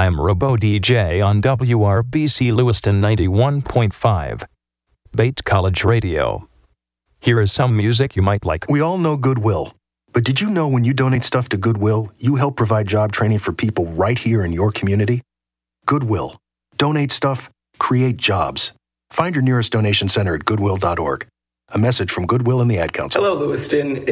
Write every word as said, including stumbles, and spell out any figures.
I'm Robo D J on W R B C Lewiston ninety-one point five. Bates College Radio. Here is some music you might like. We all know Goodwill. But did you know when you donate stuff to Goodwill, you help provide job training for people right here in your community? Goodwill. Donate stuff, create jobs. Find your nearest donation center at goodwill dot org. A message from Goodwill and the Ad Council. Hello, Lewiston.